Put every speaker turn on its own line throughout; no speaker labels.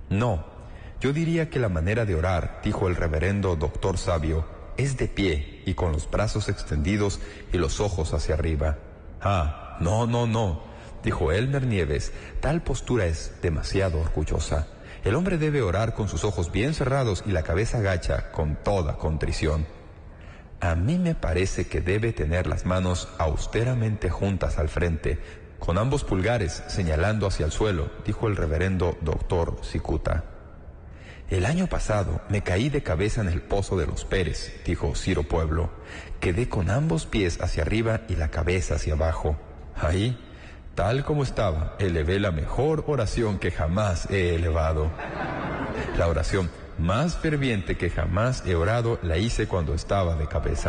No, yo diría que la manera de orar, dijo el reverendo doctor Sabio, es de pie y con los brazos extendidos y los ojos hacia arriba. Ah, no, dijo Elmer Nieves, tal postura es demasiado orgullosa. El hombre debe orar con sus ojos bien cerrados y la cabeza gacha con toda contrición. A mí me parece que debe tener las manos austeramente juntas al frente, con ambos pulgares señalando hacia el suelo, dijo el reverendo doctor Cicuta. El año pasado me caí de cabeza en el Pozo de los Pérez, dijo Ciro Pueblo. Quedé con ambos pies hacia arriba y la cabeza hacia abajo. Ahí, tal como estaba, elevé la mejor oración que jamás he elevado. La oración más ferviente que jamás he orado la hice cuando estaba de cabeza.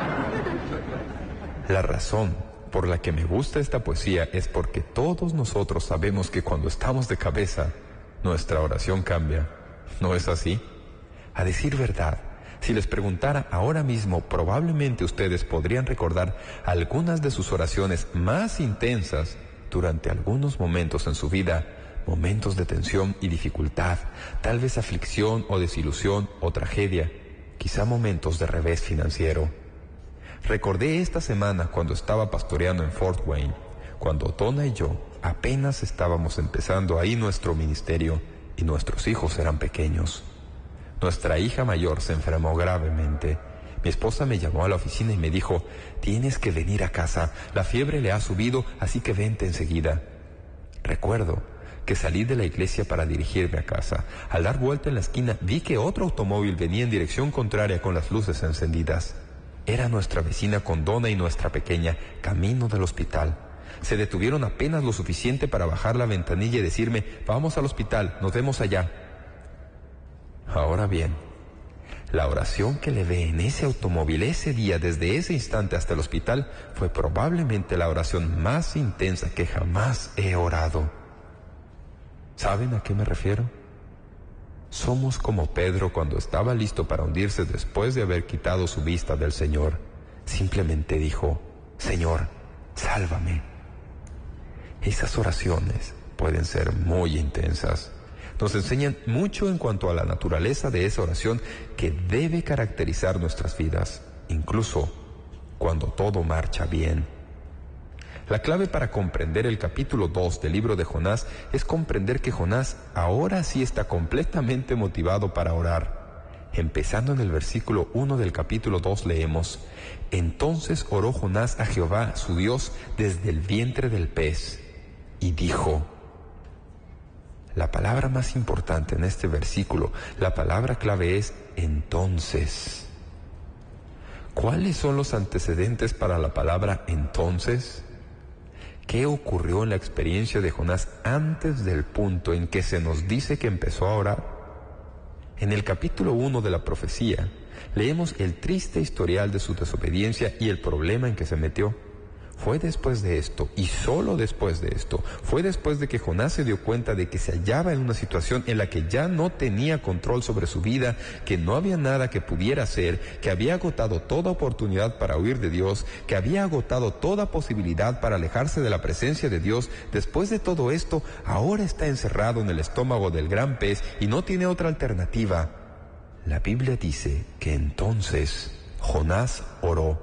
La razón por la que me gusta esta poesía es porque todos nosotros sabemos que cuando estamos de cabeza, nuestra oración cambia. ¿No es así? A decir verdad, si les preguntara ahora mismo, probablemente ustedes podrían recordar algunas de sus oraciones más intensas durante algunos momentos en su vida, momentos de tensión y dificultad, tal vez aflicción o desilusión o tragedia, quizá momentos de revés financiero. Recordé esta semana cuando estaba pastoreando en Fort Wayne, cuando Donna y yo apenas estábamos empezando ahí nuestro ministerio y nuestros hijos eran pequeños. Nuestra hija mayor se enfermó gravemente. Mi esposa me llamó a la oficina y me dijo, tienes que venir a casa, la fiebre le ha subido, así que vente enseguida. Recuerdo que salí de la iglesia para dirigirme a casa. Al dar vuelta en la esquina vi que otro automóvil venía en dirección contraria con las luces encendidas. Era nuestra vecina con Donna y nuestra pequeña, camino del hospital. Se detuvieron apenas lo suficiente para bajar la ventanilla y decirme, vamos al hospital, nos vemos allá. Ahora bien, la oración que elevé en ese automóvil ese día, desde ese instante hasta el hospital, fue probablemente la oración más intensa que jamás he orado. ¿Saben a qué me refiero? Somos como Pedro cuando estaba listo para hundirse después de haber quitado su vista del Señor. Simplemente dijo, Señor, sálvame. Esas oraciones pueden ser muy intensas. Nos enseñan mucho en cuanto a la naturaleza de esa oración que debe caracterizar nuestras vidas, incluso cuando todo marcha bien. La clave para comprender el capítulo 2 del libro de Jonás es comprender que Jonás ahora sí está completamente motivado para orar. Empezando en el versículo 1 del capítulo 2 leemos, entonces oró Jonás a Jehová, su Dios, desde el vientre del pez, y dijo. La palabra más importante en este versículo, la palabra clave es entonces. ¿Cuáles son los antecedentes para la palabra entonces? ¿Qué ocurrió en la experiencia de Jonás antes del punto en que se nos dice que empezó a orar? En el capítulo 1 de la profecía, leemos el triste historial de su desobediencia y el problema en que se metió. Fue después de esto, y solo después de esto, fue después de que Jonás se dio cuenta de que se hallaba en una situación en la que ya no tenía control sobre su vida, que no había nada que pudiera hacer, que había agotado toda oportunidad para huir de Dios, que había agotado toda posibilidad para alejarse de la presencia de Dios. Después de todo esto, ahora está encerrado en el estómago del gran pez y no tiene otra alternativa. La Biblia dice que entonces Jonás oró.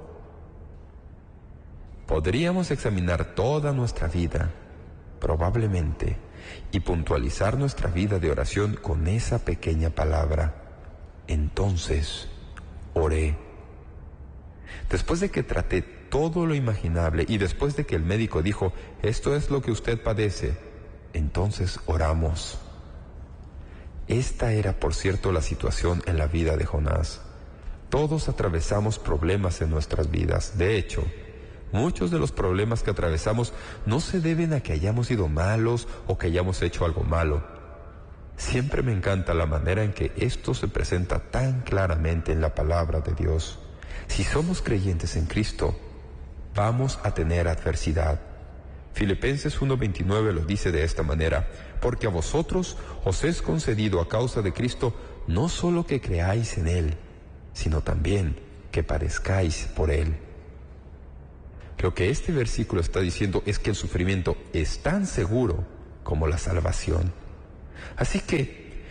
Podríamos examinar toda nuestra vida, probablemente, y puntualizar nuestra vida de oración con esa pequeña palabra. Entonces, oré. Después de que traté todo lo imaginable y después de que el médico dijo, esto es lo que usted padece, entonces oramos. Esta era, por cierto, la situación en la vida de Jonás. Todos atravesamos problemas en nuestras vidas. De hecho, muchos de los problemas que atravesamos no se deben a que hayamos sido malos o que hayamos hecho algo malo. Siempre me encanta la manera en que esto se presenta tan claramente en la palabra de Dios. Si somos creyentes en Cristo, vamos a tener adversidad. Filipenses 1:29 lo dice de esta manera, porque a vosotros os es concedido a causa de Cristo no solo que creáis en Él, sino también que padezcáis por Él. Lo que este versículo está diciendo es que el sufrimiento es tan seguro como la salvación. Así que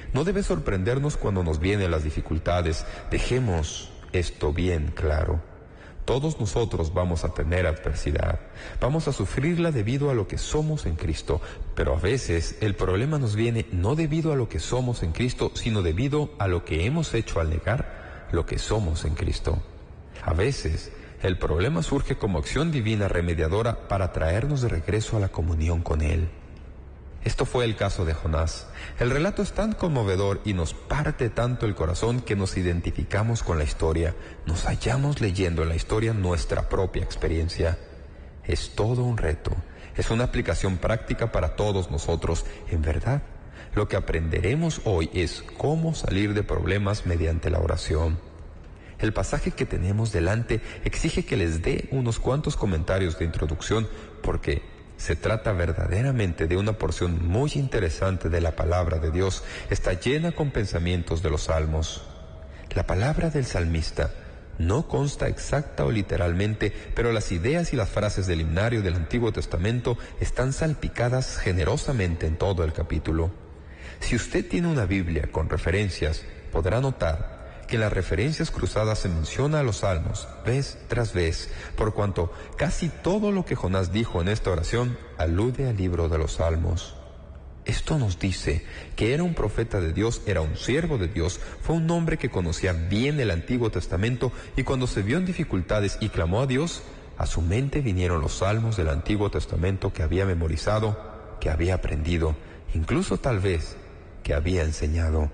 no debe sorprendernos cuando nos vienen las dificultades. Dejemos esto bien claro. Todos nosotros vamos a tener adversidad, vamos a sufrirla debido a lo que somos en Cristo, pero a veces el problema nos viene no debido a lo que somos en Cristo, sino debido a lo que hemos hecho al negar lo que somos en Cristo. A veces el problema surge como acción divina remediadora para traernos de regreso a la comunión con Él. Esto fue el caso de Jonás. El relato es tan conmovedor y nos parte tanto el corazón que nos identificamos con la historia. Nos hallamos leyendo en la historia nuestra propia experiencia. Es todo un reto. Es una aplicación práctica para todos nosotros. En verdad, lo que aprenderemos hoy es cómo salir de problemas mediante la oración. El pasaje que tenemos delante exige que les dé unos cuantos comentarios de introducción porque se trata verdaderamente de una porción muy interesante de la palabra de Dios. Está llena con pensamientos de los salmos. La palabra del salmista no consta exacta o literalmente, pero las ideas y las frases del himnario del Antiguo Testamento están salpicadas generosamente en todo el capítulo. Si usted tiene una Biblia con referencias, podrá notar que en las referencias cruzadas se menciona a los salmos vez tras vez, por cuanto casi todo lo que Jonás dijo en esta oración alude al libro de los salmos. Esto nos dice que era un profeta de Dios, era un siervo de Dios, fue un hombre que conocía bien el Antiguo Testamento y cuando se vio en dificultades y clamó a Dios, a su mente vinieron los salmos del Antiguo Testamento que había memorizado, que había aprendido, incluso tal vez que había enseñado.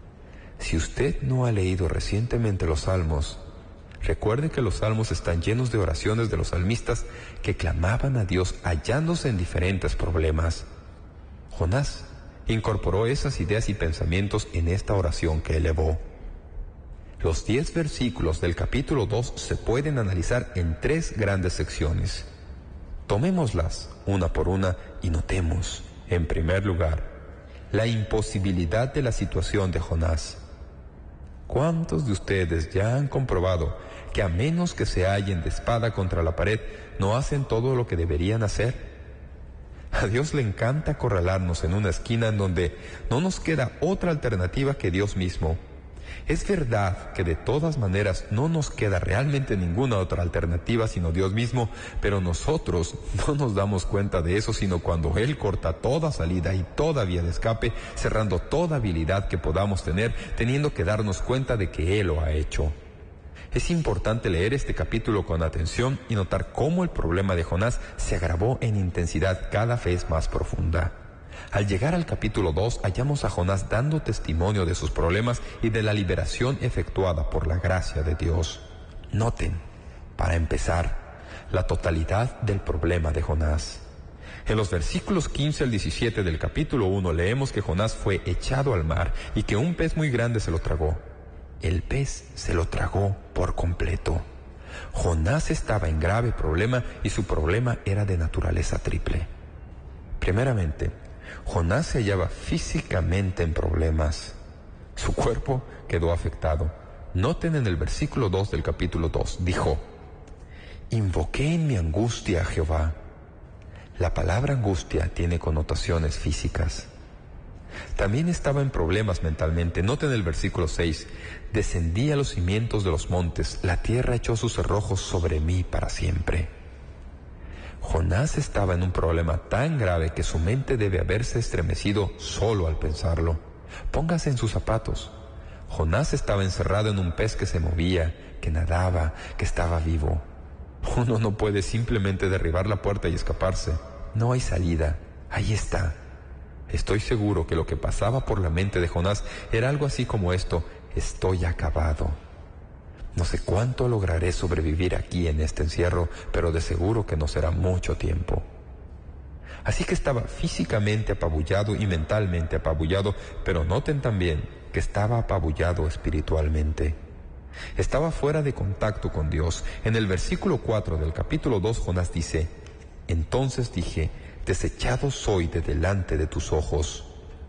Si usted no ha leído recientemente los Salmos, recuerde que los Salmos están llenos de oraciones de los salmistas que clamaban a Dios hallándose en diferentes problemas. Jonás incorporó esas ideas y pensamientos en esta oración que elevó. Los 10 versículos del capítulo 2 se pueden analizar en 3 grandes secciones. Tomémoslas una por una y notemos, en primer lugar, la imposibilidad de la situación de Jonás. ¿Cuántos de ustedes ya han comprobado que a menos que se hallen de espada contra la pared, no hacen todo lo que deberían hacer? A Dios le encanta acorralarnos en una esquina en donde no nos queda otra alternativa que Dios mismo. Es verdad que de todas maneras no nos queda realmente ninguna otra alternativa sino Dios mismo, pero nosotros no nos damos cuenta de eso sino cuando Él corta toda salida y toda vía de escape, cerrando toda habilidad que podamos tener, teniendo que darnos cuenta de que Él lo ha hecho. Es importante leer este capítulo con atención y notar cómo el problema de Jonás se agravó en intensidad cada vez más profunda. Al llegar al capítulo 2, hallamos a Jonás dando testimonio de sus problemas y de la liberación efectuada por la gracia de Dios. Noten, para empezar, la totalidad del problema de Jonás. En los versículos 15 al 17 del capítulo 1 leemos que Jonás fue echado al mar y que un pez muy grande se lo tragó. El pez se lo tragó por completo. Jonás estaba en grave problema y su problema era de naturaleza triple. Primeramente, Jonás se hallaba físicamente en problemas. Su cuerpo quedó afectado. Noten en el versículo 2 del capítulo 2, dijo: invoqué en mi angustia a Jehová. La palabra angustia tiene connotaciones físicas. También estaba en problemas mentalmente. Noten el versículo 6, descendí a los cimientos de los montes, la tierra echó sus cerrojos sobre mí para siempre. Jonás estaba en un problema tan grave que su mente debe haberse estremecido solo al pensarlo. Póngase en sus zapatos. Jonás estaba encerrado en un pez que se movía, que nadaba, que estaba vivo. Uno no puede simplemente derribar la puerta y escaparse. No hay salida. Ahí está. Estoy seguro que lo que pasaba por la mente de Jonás era algo así como esto: estoy acabado. No sé cuánto lograré sobrevivir aquí en este encierro, pero de seguro que no será mucho tiempo. Así que estaba físicamente apabullado y mentalmente apabullado, pero noten también que estaba apabullado espiritualmente. Estaba fuera de contacto con Dios. En el versículo 4 del capítulo 2, Jonás dice: entonces dije, desechado soy de delante de tus ojos.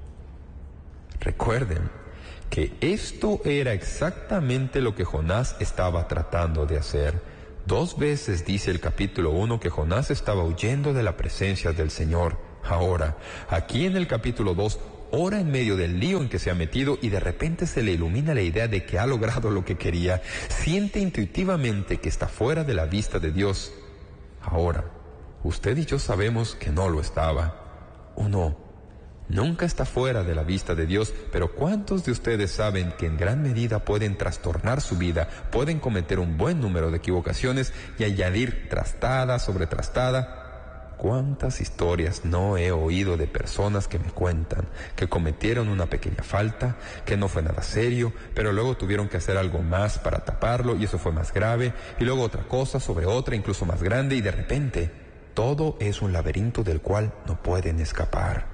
Recuerden que esto era exactamente lo que Jonás estaba tratando de hacer. 2 veces dice el capítulo 1 que Jonás estaba huyendo de la presencia del Señor. Ahora, aquí en el capítulo 2, ora en medio del lío en que se ha metido y de repente se le ilumina la idea de que ha logrado lo que quería. Siente intuitivamente que está fuera de la vista de Dios. Ahora, usted y yo sabemos que no lo estaba. Uno nunca está fuera de la vista de Dios, pero ¿cuántos de ustedes saben que en gran medida pueden trastornar su vida, pueden cometer un buen número de equivocaciones y añadir trastada sobre trastada? ¿Cuántas historias no he oído de personas que me cuentan que cometieron una pequeña falta, que no fue nada serio, pero luego tuvieron que hacer algo más para taparlo y eso fue más grave, y luego otra cosa sobre otra incluso más grande, y de repente todo es un laberinto del cual no pueden escapar?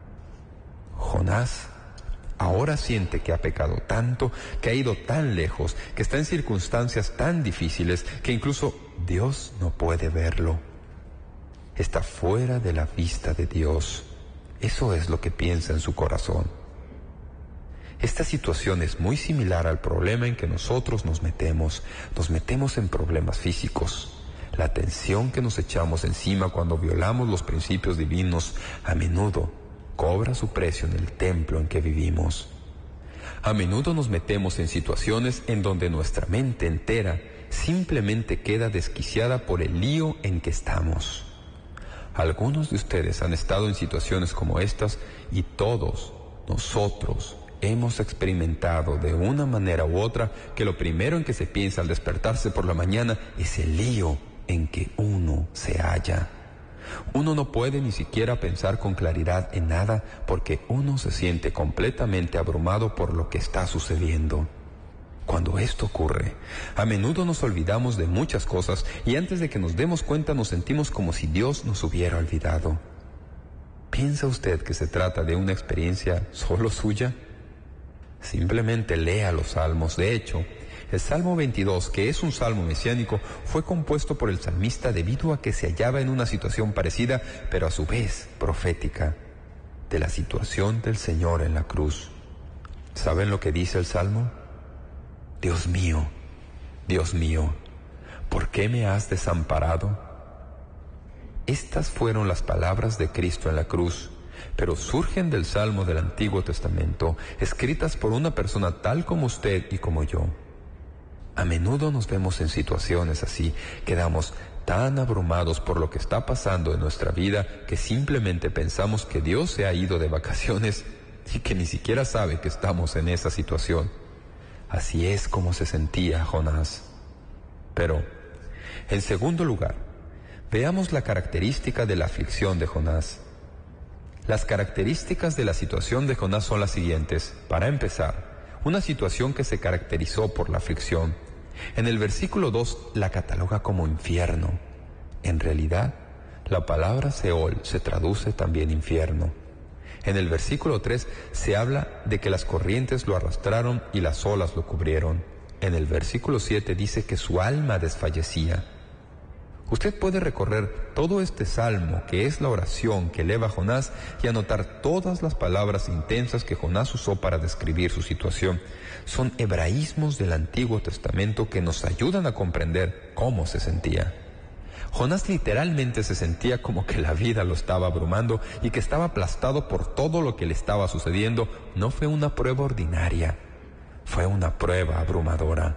Jonás ahora siente que ha pecado tanto, que ha ido tan lejos, que está en circunstancias tan difíciles, que incluso Dios no puede verlo. Está fuera de la vista de Dios. Eso es lo que piensa en su corazón. Esta situación es muy similar al problema en que nosotros nos metemos. Nos metemos en problemas físicos. La tensión que nos echamos encima cuando violamos los principios divinos a menudo cobra su precio en el templo en que vivimos. A menudo nos metemos en situaciones en donde nuestra mente entera simplemente queda desquiciada por el lío en que estamos. Algunos de ustedes han estado en situaciones como estas y todos nosotros hemos experimentado de una manera u otra que lo primero en que se piensa al despertarse por la mañana es el lío en que uno se halla. Uno no puede ni siquiera pensar con claridad en nada porque uno se siente completamente abrumado por lo que está sucediendo. Cuando esto ocurre, a menudo nos olvidamos de muchas cosas y antes de que nos demos cuenta nos sentimos como si Dios nos hubiera olvidado. ¿Piensa usted que se trata de una experiencia solo suya? Simplemente lea los salmos. De hecho, el Salmo 22, que es un salmo mesiánico, fue compuesto por el salmista debido a que se hallaba en una situación parecida, pero a su vez profética, de la situación del Señor en la cruz. ¿Saben lo que dice el salmo? Dios mío, ¿por qué me has desamparado? Estas fueron las palabras de Cristo en la cruz, pero surgen del Salmo del Antiguo Testamento, escritas por una persona tal como usted y como yo. A menudo nos vemos en situaciones así, quedamos tan abrumados por lo que está pasando en nuestra vida que simplemente pensamos que Dios se ha ido de vacaciones y que ni siquiera sabe que estamos en esa situación. Así es como se sentía Jonás. Pero, en segundo lugar, veamos la característica de la aflicción de Jonás. Las características de la situación de Jonás son las siguientes. Para empezar, una situación que se caracterizó por la aflicción. En el versículo 2 la cataloga como infierno. En realidad, la palabra Seol se traduce también infierno. En el versículo 3 se habla de que las corrientes lo arrastraron y las olas lo cubrieron. En el versículo 7 dice que su alma desfallecía. Usted puede recorrer todo este salmo, que es la oración que eleva Jonás, y anotar todas las palabras intensas que Jonás usó para describir su situación. Son hebraísmos del Antiguo Testamento que nos ayudan a comprender cómo se sentía. Jonás literalmente se sentía como que la vida lo estaba abrumando y que estaba aplastado por todo lo que le estaba sucediendo. No fue una prueba ordinaria, fue una prueba abrumadora.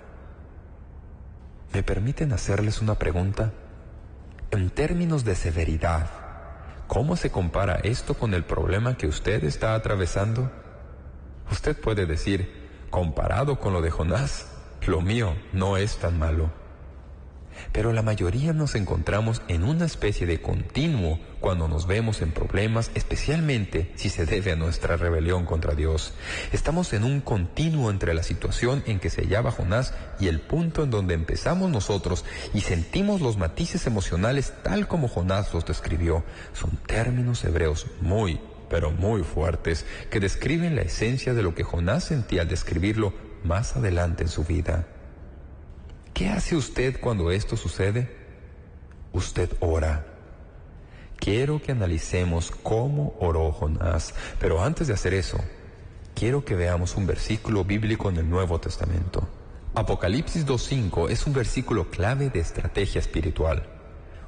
¿Me permiten hacerles una pregunta? En términos de severidad, ¿cómo se compara esto con el problema que usted está atravesando? Usted puede decir, comparado con lo de Jonás, lo mío no es tan malo. Pero la mayoría nos encontramos en una especie de continuo cuando nos vemos en problemas, especialmente si se debe a nuestra rebelión contra Dios. Estamos en un continuo entre la situación en que se hallaba Jonás y el punto en donde empezamos nosotros y sentimos los matices emocionales tal como Jonás los describió. Son términos hebreos muy, pero muy fuertes que describen la esencia de lo que Jonás sentía al describirlo más adelante en su vida. ¿Qué hace usted cuando esto sucede? Usted ora. Quiero que analicemos cómo oró Jonás, pero antes de hacer eso, quiero que veamos un versículo bíblico en el Nuevo Testamento. Apocalipsis 2:5 es un versículo clave de estrategia espiritual.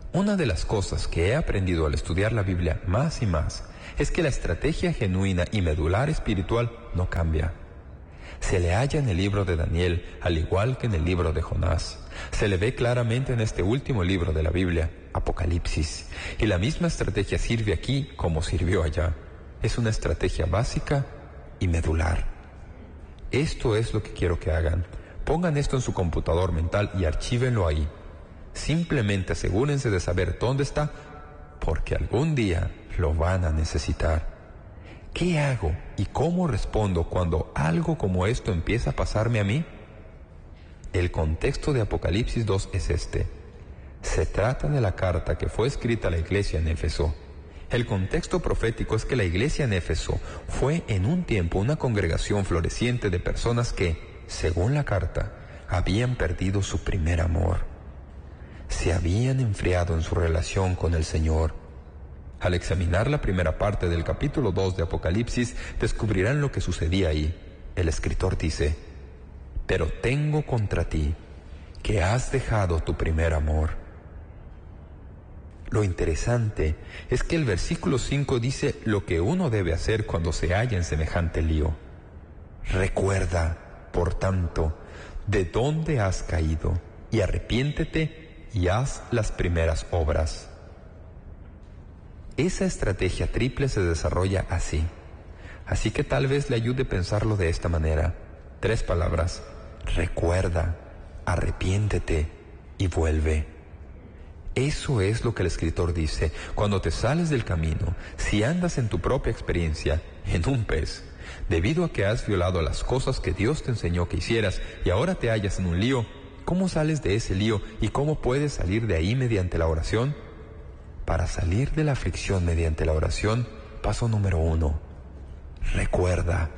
Una de las cosas que he aprendido al estudiar la Biblia más y más es que la estrategia genuina y medular espiritual no cambia. Se le halla en el libro de Daniel, al igual que en el libro de Jonás. Se le ve claramente en este último libro de la Biblia, Apocalipsis. Y la misma estrategia sirve aquí como sirvió allá. Es una estrategia básica y medular. Esto es lo que quiero que hagan. Pongan esto en su computador mental y archívenlo ahí. Simplemente asegúrense de saber dónde está, porque algún día lo van a necesitar. ¿Qué hago y cómo respondo cuando algo como esto empieza a pasarme a mí? El contexto de Apocalipsis 2 es este. Se trata de la carta que fue escrita a la iglesia en Éfeso. El contexto profético es que la iglesia en Éfeso fue en un tiempo una congregación floreciente de personas que, según la carta, habían perdido su primer amor. Se habían enfriado en su relación con el Señor. Al examinar la primera parte del capítulo 2 de Apocalipsis, descubrirán lo que sucedía ahí. El escritor dice: pero tengo contra ti que has dejado tu primer amor. Lo interesante es que el versículo 5 dice lo que uno debe hacer cuando se halla en semejante lío. Recuerda, por tanto, de dónde has caído, y arrepiéntete y haz las primeras obras. Esa estrategia triple se desarrolla así. Así que tal vez le ayude a pensarlo de esta manera. 3 palabras: recuerda, arrepiéntete y vuelve. Eso es lo que el escritor dice. Cuando te sales del camino, si andas en tu propia experiencia, en un pez, debido a que has violado las cosas que Dios te enseñó que hicieras y ahora te hallas en un lío, ¿cómo sales de ese lío y cómo puedes salir de ahí mediante la oración? Para salir de la aflicción mediante la oración, paso número 1, recuerda.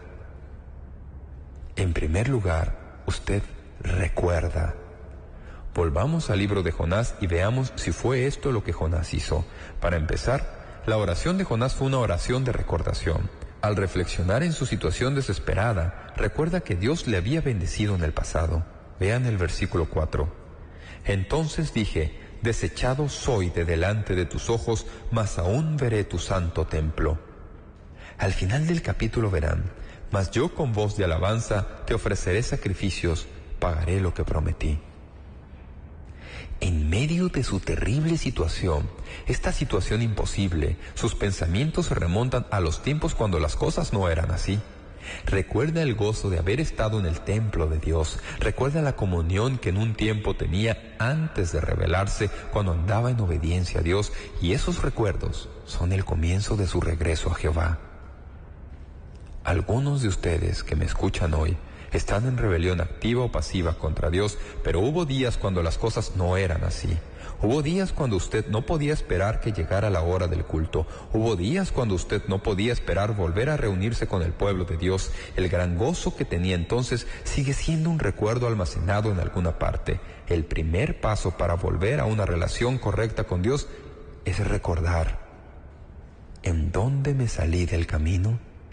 En primer lugar, usted recuerda. Volvamos al libro de Jonás y veamos si fue esto lo que Jonás hizo. Para empezar, la oración de Jonás fue una oración de recordación. Al reflexionar en su situación desesperada, recuerda que Dios le había bendecido en el pasado. Vean el versículo 4. Entonces dije: desechado soy de delante de tus ojos, mas aún veré tu santo templo. Al final del capítulo verán: mas yo con voz de alabanza te ofreceré sacrificios, pagaré lo que prometí. En medio de su terrible situación, esta situación imposible, sus pensamientos se remontan a los tiempos cuando las cosas no eran así. Recuerda el gozo de haber estado en el templo de Dios. Recuerda la comunión que en un tiempo tenía antes de rebelarse, cuando andaba en obediencia a Dios, y esos recuerdos son el comienzo de su regreso a Jehová. Algunos de ustedes que me escuchan hoy están en rebelión activa o pasiva contra Dios, pero hubo días cuando las cosas no eran así. Hubo días cuando usted no podía esperar que llegara la hora del culto. Hubo días cuando usted no podía esperar volver a reunirse con el pueblo de Dios. El gran gozo que tenía entonces sigue siendo un recuerdo almacenado en alguna parte. El primer paso para volver a una relación correcta con Dios es recordar: ¿en dónde me salí del camino?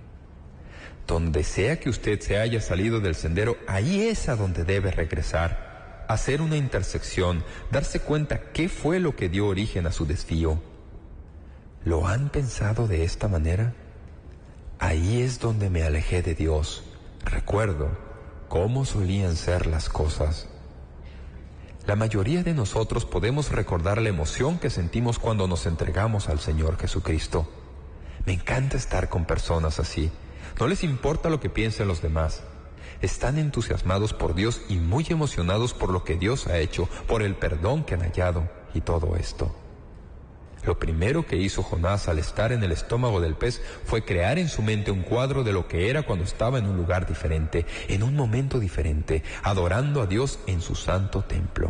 Donde sea que usted se haya salido del sendero, ahí es a donde debe regresar, hacer una intersección, darse cuenta qué fue lo que dio origen a su desvío. ¿Lo han pensado de esta manera? Ahí es donde me alejé de Dios. Recuerdo cómo solían ser las cosas. La mayoría de nosotros podemos recordar la emoción que sentimos cuando nos entregamos al Señor Jesucristo. Me encanta estar con personas así. No les importa lo que piensen los demás. Están entusiasmados por Dios y muy emocionados por lo que Dios ha hecho, por el perdón que han hallado y todo esto. Lo primero que hizo Jonás al estar en el estómago del pez fue crear en su mente un cuadro de lo que era cuando estaba en un lugar diferente, en un momento diferente, adorando a Dios en su santo templo.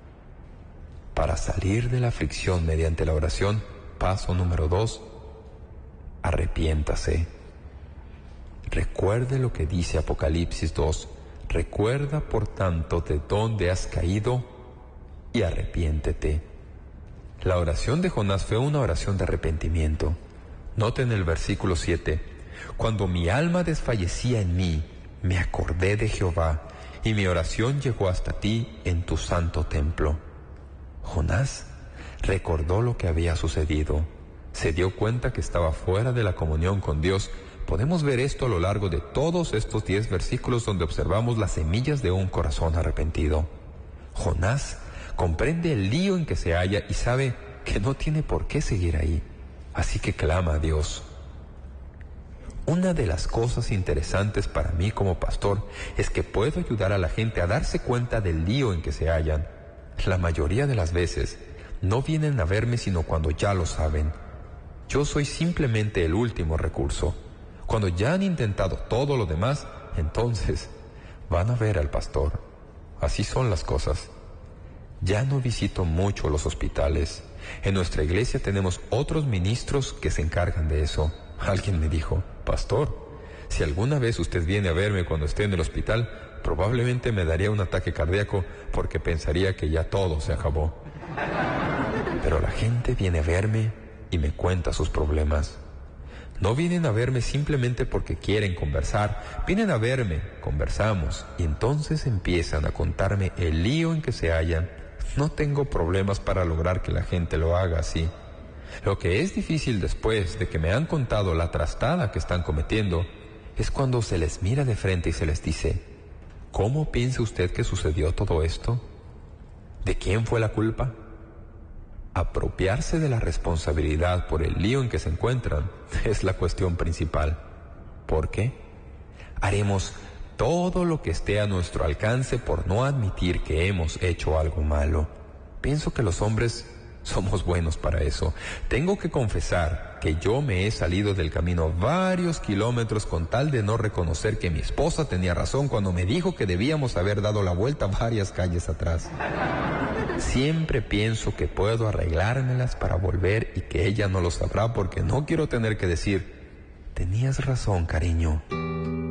Para salir de la aflicción mediante la oración, paso número 2, arrepiéntase. Recuerde lo que dice Apocalipsis 2. Recuerda, por tanto, de dónde has caído y arrepiéntete. La oración de Jonás fue una oración de arrepentimiento. Noten el versículo 7. Cuando mi alma desfallecía en mí, me acordé de Jehová, y mi oración llegó hasta ti en tu santo templo. Jonás Recordó lo que había sucedido. Se dio cuenta que estaba fuera de la comunión con Dios. Podemos ver esto a lo largo de todos estos 10 versículos donde observamos las semillas de un corazón arrepentido. Jonás comprende el lío en que se halla y sabe que no tiene por qué seguir ahí. Así que clama a Dios. Una de las cosas interesantes para mí como pastor es que puedo ayudar a la gente a darse cuenta del lío en que se hallan. La mayoría de las veces no vienen a verme sino cuando ya lo saben. Yo soy simplemente el último recurso. Cuando ya han intentado todo lo demás, entonces van a ver al pastor. Así son las cosas. Ya no visito mucho los hospitales. En nuestra iglesia tenemos otros ministros que se encargan de eso. Alguien me dijo: pastor, si alguna vez usted viene a verme cuando esté en el hospital, probablemente me daría un ataque cardíaco porque pensaría que ya todo se acabó. Pero la gente viene a verme y me cuenta sus problemas. No vienen a verme simplemente porque quieren conversar. Vienen a verme, conversamos y entonces empiezan a contarme el lío en que se hallan. No tengo problemas para lograr que la gente lo haga así. Lo que es difícil después de que me han contado la trastada que están cometiendo es cuando se les mira de frente y se les dice: ¿cómo piensa usted que sucedió todo esto? ¿De quién fue la culpa? Apropiarse de la responsabilidad por el lío en que se encuentran es la cuestión principal. ¿Por qué? Haremos todo lo que esté a nuestro alcance por no admitir que hemos hecho algo malo. Pienso que los hombres somos buenos para eso. Tengo que confesar que yo me he salido del camino varios kilómetros con tal de no reconocer que mi esposa tenía razón cuando me dijo que debíamos haber dado la vuelta varias calles atrás. Siempre pienso que puedo arreglármelas para volver y que ella no lo sabrá porque no quiero tener que decir: tenías razón, cariño.